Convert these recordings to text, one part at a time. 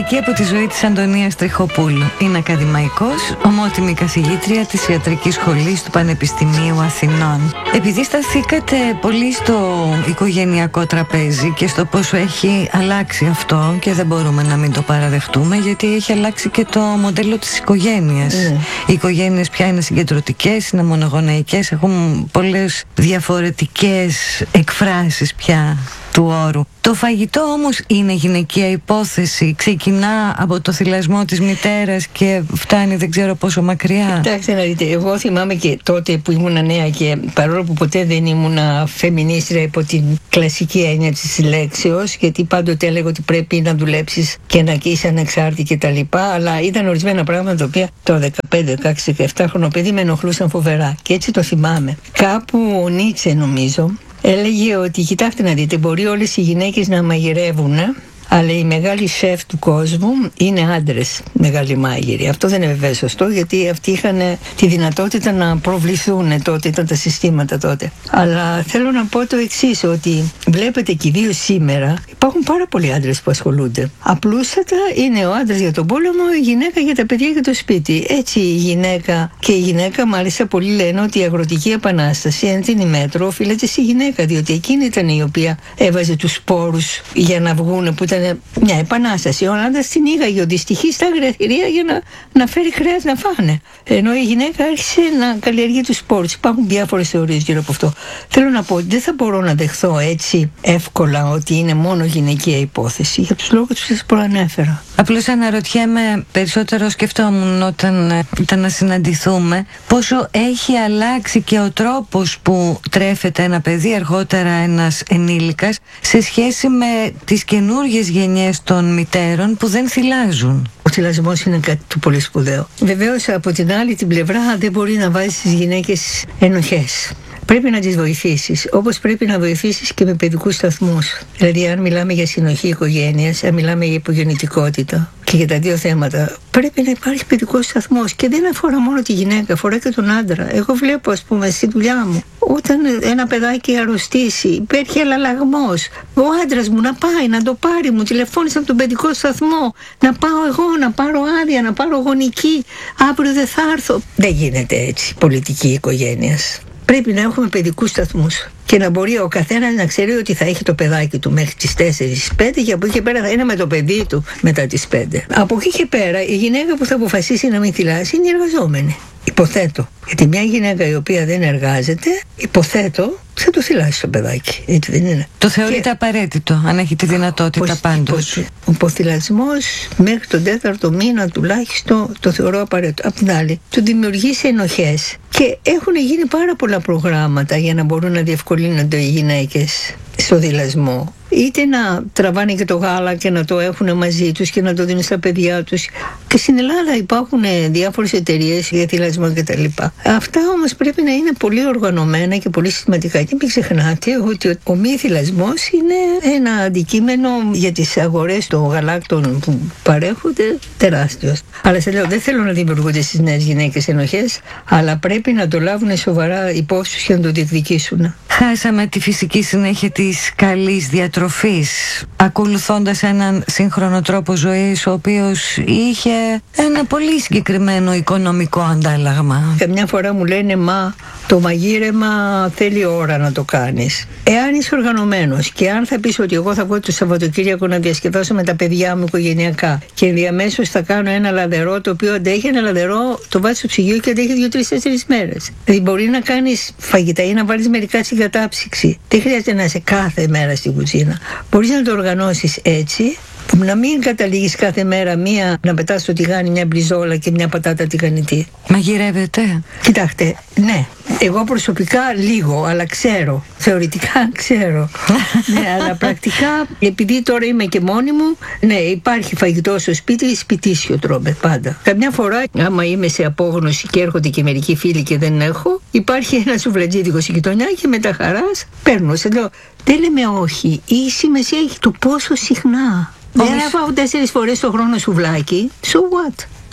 Μερική από τη ζωή της Αντωνίας Τριχοπούλου. Είναι ακαδημαϊκός, ομότιμη καθηγήτρια της Ιατρικής Σχολής του Πανεπιστημίου Αθηνών. Επειδή σταθήκατε πολύ στο οικογενειακό τραπέζι και στο πόσο έχει αλλάξει αυτό, και δεν μπορούμε να μην το παραδεχτούμε, γιατί έχει αλλάξει και το μοντέλο της οικογένειας. Οι οικογένειες πια είναι συγκεντρωτικές, είναι μονογονεϊκές, έχουν πολλές διαφορετικές εκφράσεις πια του όρου. Το φαγητό όμως είναι γυναικεία υπόθεση. Ξεκινά από το θυλασμό της μητέρας και φτάνει δεν ξέρω πόσο μακριά. Κοιτάξτε να δείτε, εγώ θυμάμαι και τότε που ήμουν νέα, και παρόλο που ποτέ δεν ήμουν φεμινίστρια υπό την κλασική έννοια της λέξεως, γιατί πάντοτε έλεγα ότι πρέπει να δουλέψεις και να είσαι ανεξάρτητη κτλ. Αλλά ήταν ορισμένα πράγματα τα οποία το 15, 16, 17 χρονο παιδί με ενοχλούσαν φοβερά. Και έτσι το θυμάμαι. Κάπου ο Νίτσε, νομίζω, έλεγε ότι κοιτάξτε να δείτε, μπορεί όλες οι γυναίκες να μαγειρεύουν, αλλά οι μεγάλοι σεφ του κόσμου είναι άντρες, μεγάλοι μάγειροι. Αυτό δεν είναι βέβαια σωστό, γιατί αυτοί είχαν τη δυνατότητα να προβληθούν τότε, ήταν τα συστήματα τότε. Αλλά θέλω να πω το εξής, ότι βλέπετε και ιδίω σήμερα υπάρχουν πάρα πολλοί άντρες που ασχολούνται. Απλούστατα είναι ο άντρας για τον πόλεμο, η γυναίκα για τα παιδιά και το σπίτι. Έτσι η γυναίκα, και η γυναίκα μάλιστα πολλοί λένε ότι η αγροτική επανάσταση εν την ημέτρο οφείλεται στη γυναίκα, διότι εκείνη ήταν η οποία έβαζε τους σπόρους για να βγουν, που ήταν μια επανάσταση. Ο άντρας την ήγαγε οδυστυχή στα αγριαθυρία για να φέρει κρέας να φάνε. Ενώ η γυναίκα άρχισε να καλλιεργεί τους σπόρους. Υπάρχουν διάφορες θεωρίες γύρω από αυτό. Θέλω να πω ότι δεν θα μπορώ να δεχθώ έτσι εύκολα ότι είναι μόνο γυναικεία υπόθεση, για τους λόγους που σας προανέφερα. Απλώς αναρωτιέμαι, περισσότερο σκεφτόμουν όταν ήταν να συναντηθούμε, πόσο έχει αλλάξει και ο τρόπος που τρέφεται ένα παιδί, αργότερα ένας ενήλικας, σε σχέση με τις καινούργιες γενιές των μητέρων που δεν θυλάζουν. Ο θυλασμός είναι κάτι το πολύ σπουδαίο. Βεβαίως από την άλλη την πλευρά δεν μπορεί να βάζει στις γυναίκες ενοχές. Πρέπει να τις βοηθήσεις, όπως πρέπει να βοηθήσεις και με παιδικούς σταθμούς. Δηλαδή, αν μιλάμε για συνοχή οικογένειας, αν μιλάμε για υπογεννητικότητα και για τα δύο θέματα, πρέπει να υπάρχει παιδικός σταθμός. Και δεν αφορά μόνο τη γυναίκα, αφορά και τον άντρα. Εγώ βλέπω, ας πούμε, στη δουλειά μου, όταν ένα παιδάκι αρρωστήσει, υπήρχε αλλαγμός. Ο άντρας μου να πάει, να το πάρει, μου τηλεφώνησε από τον παιδικό σταθμό, να πάω εγώ, να πάρω άδεια, να πάρω γονική. Αύριο δεν θα έρθω. Δεν γίνεται έτσι πολιτική οικογένειας. Πρέπει να έχουμε παιδικούς σταθμούς και να μπορεί ο καθένας να ξέρει ότι θα έχει το παιδάκι του μέχρι τις 4-5 και από εκεί και πέρα θα είναι με το παιδί του μετά τις 5. Από εκεί και πέρα η γυναίκα που θα αποφασίσει να μην θυλάσει είναι η εργαζόμενη. Υποθέτω. Γιατί μια γυναίκα η οποία δεν εργάζεται, υποθέτω, θα το θυλάσει το παιδάκι. Έτσι δεν είναι? Το θεωρείται απαραίτητο, αν έχει τη δυνατότητα πάντως. Ο ποθυλασμός μέχρι τον 4ο μήνα τουλάχιστον το θεωρώ απαραίτητο. Απ' την άλλη, του δημιουργήσει ενοχές. Και έχουν γίνει πάρα πολλά προγράμματα για να μπορούν να διευκολύνονται οι γυναίκες στο θυλασμό. Είτε να τραβάνε και το γάλα και να το έχουν μαζί τους και να το δίνουν στα παιδιά τους. Και στην Ελλάδα υπάρχουν διάφορες εταιρείες για θυλασμό κτλ. Αυτά όμως πρέπει να είναι πολύ οργανωμένα και πολύ συστηματικά. Και μην ξεχνάτε ότι ο μη θυλασμός είναι ένα αντικείμενο για τις αγορές των γαλάκτων που παρέχονται τεράστιος. Αλλά σε λέω, δεν θέλω να δημιουργούνται στις νέες γυναίκες ενοχές, αλλά πρέπει να το λάβουν σοβαρά υπόψη τους και να το διεκδικήσουν. Χάσαμε τη φυσική συνέχεια της καλής διατροφής, ακολουθώντας έναν σύγχρονο τρόπο ζωής, ο οποίος είχε ένα πολύ συγκεκριμένο οικονομικό αντάλλαγμα. Καμιά φορά μου λένε, μα το μαγείρεμα θέλει ώρα να το κάνεις. Εάν είσαι οργανωμένος και αν θα πεις ότι εγώ θα βγω το Σαββατοκύριακο να διασκεδάσω με τα παιδιά μου οικογενειακά και ενδιαμέσως θα κάνω ένα λαδερό, το οποίο αντέχει, ένα λαδερό το βάζεις στο ψυγείο και αντέχει 2-3-4 μέρες. Δηλαδή μπορεί να κάνεις φαγητά ή να βάλεις μερικά στην κατάψυξη. Δεν χρειάζεται να είσαι κάθε μέρα στην κουζίνα. Μπορείς να το οργανώσεις έτσι, που να μην καταλήγεις κάθε μέρα να πετάς στο τηγάνι μια μπριζόλα και μια πατάτα τηγανιτή. Μαγειρεύετε? Κοιτάξτε, ναι. Εγώ προσωπικά λίγο, αλλά ξέρω. Θεωρητικά ξέρω. Ναι, αλλά πρακτικά, επειδή τώρα είμαι και μόνη μου, ναι, υπάρχει φαγητό στο σπίτι, σπιτίσιο τρώμε πάντα. Καμιά φορά, άμα είμαι σε απόγνωση και έρχονται και μερικοί φίλοι και δεν έχω, υπάρχει ένα σουβλατζίδικο στη γειτονιά και με τα χαράς παίρνω. Σε λέω, δεν λέμε όχι. Η σημασία έχει το πόσο συχνά. Δεν θα φάω 4 φορές το χρόνο σουβλάκι. So what?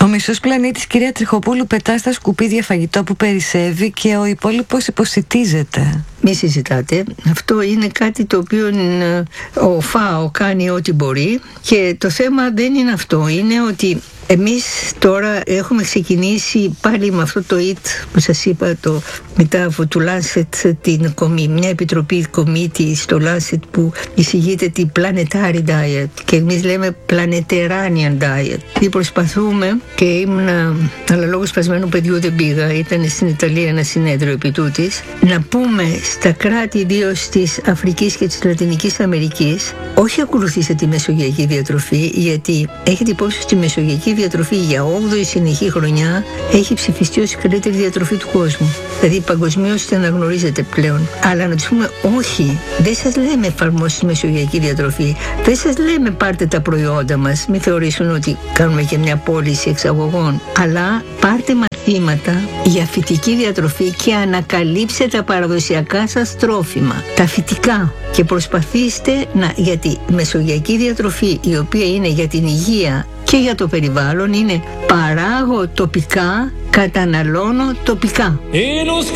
Ο μισός πλανήτης, κυρία Τριχοπούλου, πετά στα σκουπίδια φαγητό που περισσεύει και ο υπόλοιπος υποσιτίζεται. Μη συζητάτε. Αυτό είναι κάτι το οποίο ο ΦΑΟ κάνει ό,τι μπορεί και το θέμα δεν είναι αυτό. Είναι ότι εμείς τώρα έχουμε ξεκινήσει πάλι με αυτό το IT που σας είπα, μετά από του Lancet, μια επιτροπή κομίτη στο Lancet που εισηγείται την Planetary Diet και εμείς λέμε Planetarian Diet. Και προσπαθούμε, και ήμουνα, αλλά λόγω σπασμένου παιδιού δεν πήγα, ήταν στην Ιταλία ένα συνέδριο επί τούτης, να πούμε στα κράτη ιδίως της Αφρικής και της Λατινικής Αμερικής, όχι ακολουθήστε τη μεσογειακή διατροφή, γιατί έχετε υπόψη στη μεσογειακή διατροφή για 8η συνεχή χρονιά έχει ψηφιστεί ως η καλύτερη διατροφή του κόσμου. Δηλαδή παγκοσμίως την αναγνωρίζετε πλέον. Αλλά να τους πούμε όχι, δεν σας λέμε εφαρμόστε τη μεσογειακή διατροφή, δεν σας λέμε πάρτε τα προϊόντα μας, μην θεωρήσουν ότι κάνουμε και μια πώληση εξαγωγών, αλλά πάρτε μαθήματα για φυτική διατροφή και ανακαλύψτε τα παραδοσιακά σας τρόφιμα, τα φυτικά, και προσπαθήστε για τη μεσογειακή διατροφή, η οποία είναι για την υγεία και για το περιβάλλον, είναι παράγω τοπικά, καταναλώνω τοπικά.